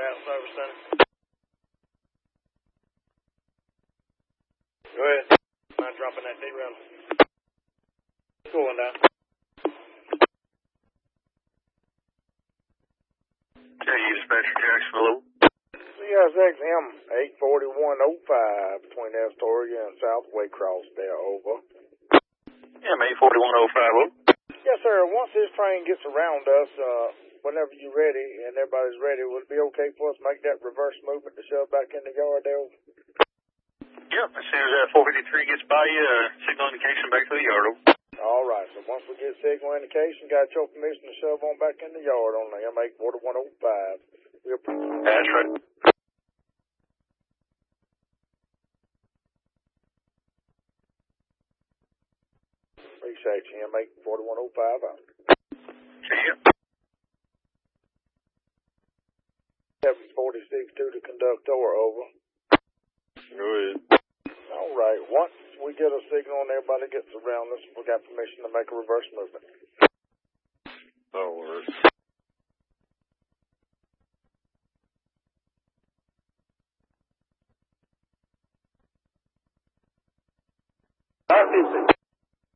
Dallas Service Center. Go ahead. Mind dropping that derail? Going down. Okay, dispatcher Jacksonville. CSX M84105 between Astoria and South Waycross there, over. M84105. Yes, sir. Once this train gets around us, whenever you're ready and everybody's ready, would it be okay for us to make that reverse movement to shove back in the yard there? Yep, as soon as that 453 gets by you, signal indication back to the yard. All right, so once we get signal indication, got your permission to shove on back in the yard on the M84105. We appreciate it. That's right. Appreciate you, M84105 out. See ya. 746 to the conductor, over. Go ahead. All right, once we get a signal and everybody gets around us, we got permission to make a reverse movement. That'll work. All right,